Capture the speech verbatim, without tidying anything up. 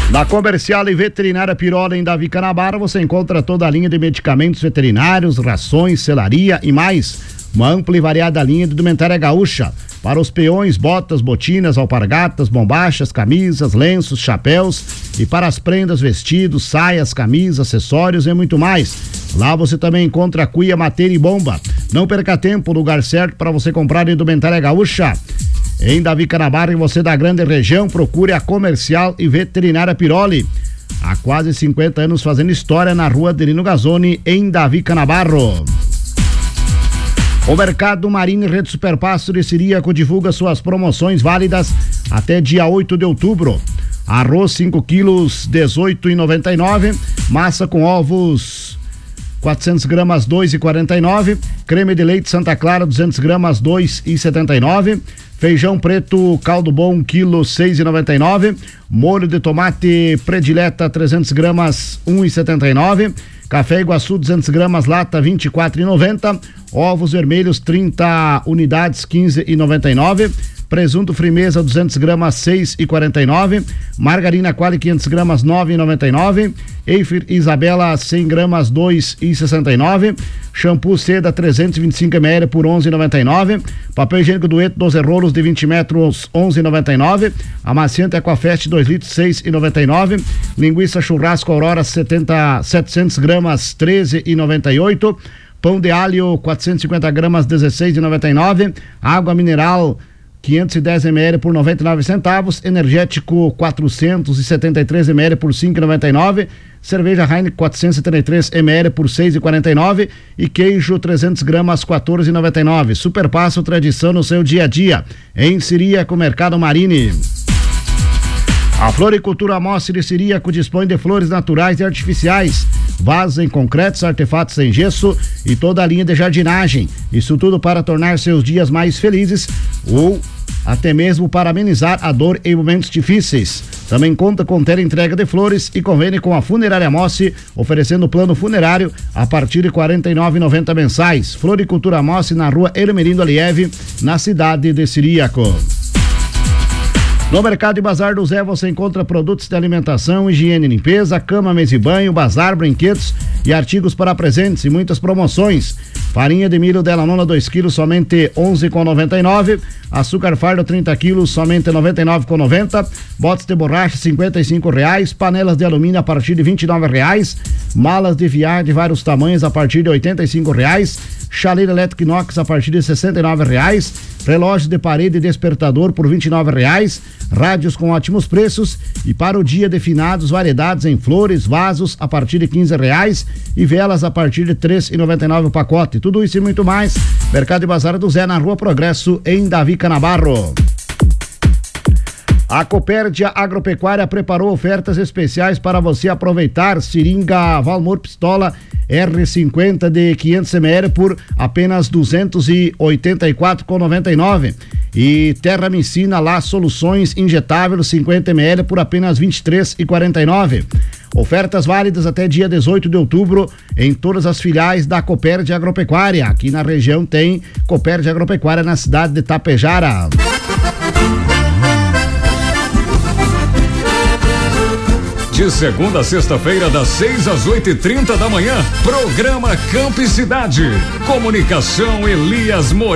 Na Comercial e Veterinária Pirola em Davi Canabara você encontra toda a linha de medicamentos veterinários, rações, selaria e mais. Uma ampla e variada linha de indumentária gaúcha para os peões, botas, botinas, alpargatas, bombachas, camisas, lenços, chapéus e para as prendas, vestidos, saias, camisas, acessórios e muito mais. Lá você também encontra cuia, mateira e bomba. Não perca tempo, lugar certo para você comprar indumentária gaúcha. Em Davi Canabara, e você da grande região, procure a Comercial e Veterinária Piroli. Há quase cinquenta anos fazendo história na rua Adelino Gazzoni, em Davi Canabarro. O Mercado Marino e Rede Superpasto de Ciríaco divulga suas promoções válidas até dia oito de outubro. Arroz cinco quilos, dezoito reais e noventa e nove centavos. Massa com ovos quatrocentas gramas, dois reais e quarenta e nove centavos. Creme de leite Santa Clara, duzentas gramas, dois reais e setenta e nove centavos. Feijão preto caldo bom, um quilo, seis reais e noventa e nove centavos. Molho de tomate predileta, trezentas gramas, um real e setenta e nove centavos. Café Iguaçu, duzentas gramas, lata, vinte e quatro reais e noventa centavos. Ovos vermelhos, trinta unidades, quinze reais e noventa e nove centavos. Presunto Frimeza, duzentas gramas, seis reais e quarenta e nove centavos. Margarina Quali, quinhentas gramas, nove reais e noventa e nove centavos. Eifer Isabela, cem gramas, dois reais e sessenta e nove centavos. Shampoo Seda, trezentos e vinte e cinco mililitros por onze reais e noventa e nove centavos. Papel higiênico Dueto, doze rolos de vinte metros, onze reais e noventa e nove centavos. Amaciante Aquafest, dois litros, seis reais e noventa e nove centavos. Linguiça Churrasco Aurora, setenta, setecentas gramas, treze reais e noventa e oito centavos. Pão de alho, quatrocentas e cinquenta gramas, dezesseis reais e noventa e nove centavos. Água mineral quinhentos e dez mililitros por noventa e nove centavos. Energético quatrocentos e setenta e três mililitros por cinco reais e noventa e nove centavos. Cerveja Heineken quatrocentos e setenta e três mililitros por seis reais e quarenta e nove centavos. E queijo trezentas gramas, quatorze reais e noventa e nove centavos. Superpasso, tradição no seu dia a dia. Em Ciríaco, Mercado Marine. A Floricultura Mostre de Ciríaco dispõe de flores naturais e artificiais, vasos em concretos, artefatos em gesso e toda a linha de jardinagem. Isso tudo para tornar seus dias mais felizes ou até mesmo para amenizar a dor em momentos difíceis. Também conta com entrega de flores e convênio com a Funerária Mossi, oferecendo plano funerário a partir de quarenta e nove reais e noventa centavos mensais. Floricultura Mossi, na rua Ermerindo Aliev, na cidade de Ciríaco. No Mercado e Bazar do Zé você encontra produtos de alimentação, higiene e limpeza, cama, mesa e banho, bazar, brinquedos e artigos para presentes e muitas promoções. Farinha de milho Della Nona, dois quilos, somente onze reais e noventa e nove centavos. Açúcar fardo, trinta quilos, somente noventa e nove reais e noventa centavos. Botes de borracha, cinquenta e cinco reais. Panelas de alumínio a partir de vinte e nove reais. Malas de viar de vários tamanhos a partir de oitenta e cinco reais. Chaleira elétrica inox a partir de sessenta e nove reais. Relógio de parede e despertador por vinte e nove reais. Rádios com ótimos preços. E para o dia de finados, variedades em flores, vasos a partir de quinze reais e velas a partir de três reais e noventa e nove centavos o pacote. Tudo isso e muito mais. Mercado e Bazar do Zé, na Rua Progresso, em Davi Canabarro. A Copérdia Agropecuária preparou ofertas especiais para você aproveitar. Seringa Valmor Pistola R cinquenta de quinhentos mililitros por apenas duzentos e oitenta e quatro reais e noventa e nove centavos. E Terra Micina lá Soluções injetáveis cinquenta mililitros por apenas vinte e três reais e quarenta e nove centavos. Ofertas válidas até dia dezoito de outubro em todas as filiais da Copérdia Agropecuária. Aqui na região tem Copérdia Agropecuária na cidade de Tapejara. De segunda a sexta-feira, das seis às oito e trinta da manhã, programa Campo e Cidade. Comunicação Elias Moreira.